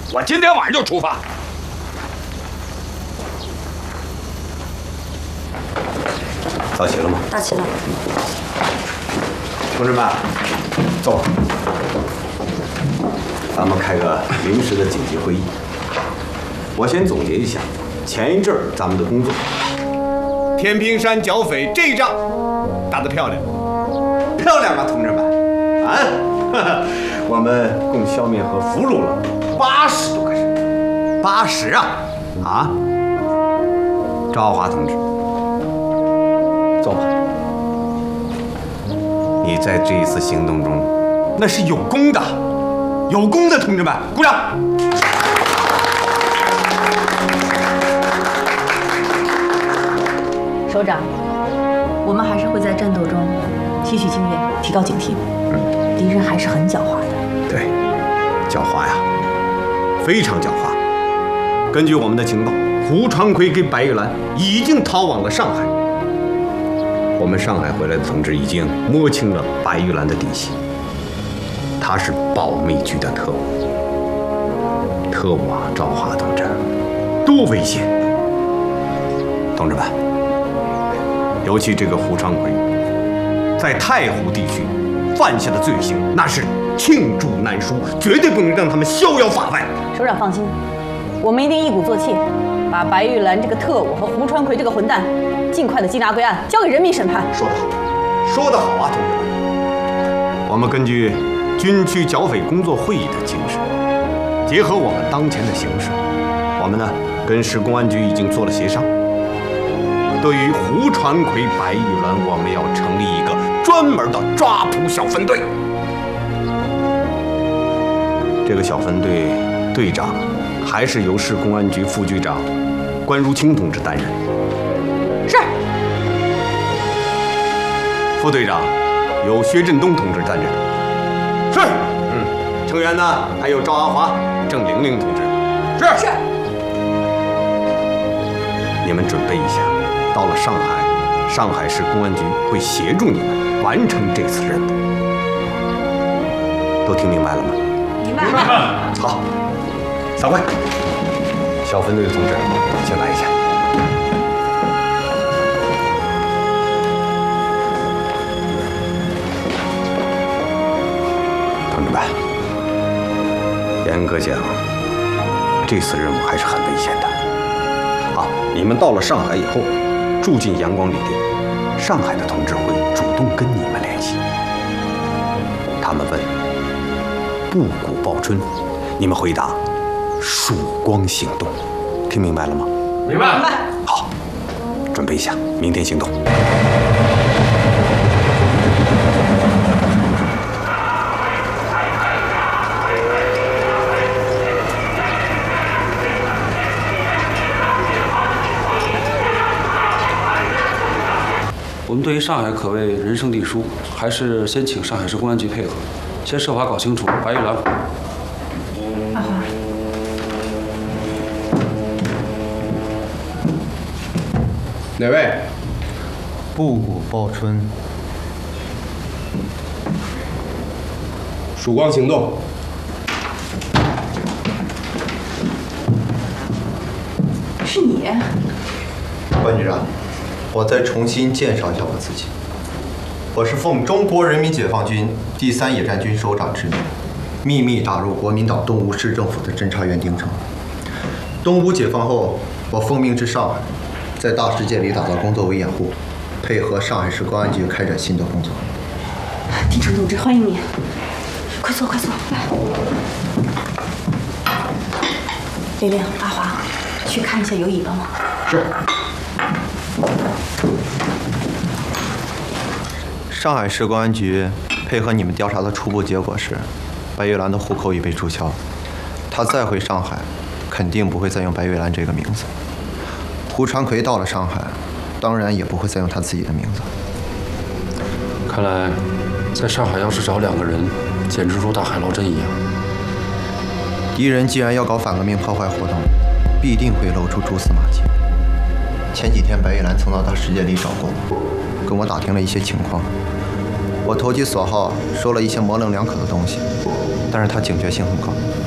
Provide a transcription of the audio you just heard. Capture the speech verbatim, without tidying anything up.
我今天晚上就出发。 到齐了吗？ 到齐了。 同志们，走，咱们开个临时的紧急会议。我先总结一下前一阵儿咱们的工作。天平山剿匪这一仗打得漂亮，漂亮啊，同志们！啊，我们共消灭和俘虏了八十多个人，八十啊！啊，赵华同志。走吧，你在这一次行动中，那是有功的，有功的，同志们，鼓掌！ 首长，我们还是会在战斗中吸取经验，提高警惕。嗯，敌人还是很狡猾的。 对，狡猾呀，非常狡猾。根据我们的情报，胡传魁跟白玉兰已经逃往了上海。我们上海回来的同志已经摸清了白玉兰的底细，他是保密局的特务。特务啊，赵华同志，多危险！同志们，尤其这个胡传魁，在太湖地区犯下的罪行，那是罄竹难书，绝对不能让他们逍遥法外。 首长放心，我们一定一鼓作气，把白玉兰这个特务和胡传魁这个混蛋尽快的缉拿归案，交给人民审判。 说得好，说得好啊，同志们！我们根据军区剿匪工作会议的精神，结合我们当前的形势，我们呢跟市公安局已经做了协商。对于胡传魁、白玉兰，我们要成立一个专门的抓捕小分队。这个小分队队长还是由市公安局副局长关如清同志担任。 是。 副队长由薛振东同志担任。是。嗯，成员呢还有赵阿华、郑玲玲同志。是。是。你们准备一下，到了上海，上海市公安局会协助你们完成这次任务。都听明白了吗？ 明白。 好，散会。小分队的同志，请来一下。同志们，严格讲，这次任务还是很危险的。好，你们到了上海以后，住进阳光旅店，上海的同志会主动跟你们联系。他们问布谷报春，你们回答曙光行动，听明白了吗？ 明白。 明白。 好，准备一下，明天行动。 我们对于上海可谓人生地疏，还是先请上海市公安局配合，先设法搞清楚白玉兰。 阿华， 哪位？ 布谷报春。 曙光行动。 是你？ 关局长，我再重新介绍一下我自己。我是奉中国人民解放军第三野战军首长之命，秘密打入国民党东吴市政府的侦察员丁成。东吴解放后，我奉命至上海，在大世界里打造工作为掩护，配合上海市公安局开展新的工作。 丁成同志，欢迎你！快坐，快坐，来。玲玲、阿华，去看一下有尾巴吗？ 是。上海市公安局配合你们调查的初步结果是，白玉兰的户口已被注销，她再回上海，肯定不会再用白玉兰这个名字。胡传魁到了上海，当然也不会再用他自己的名字。 看来，在上海要是找两个人，简直如大海捞针一样。 敌人既然要搞反革命破坏活动，必定会露出蛛丝马迹。前几天白玉兰曾到大世界里找过我，跟我打听了一些情况。我投其所好，说了一些模棱两可的东西，但是他警觉性很高。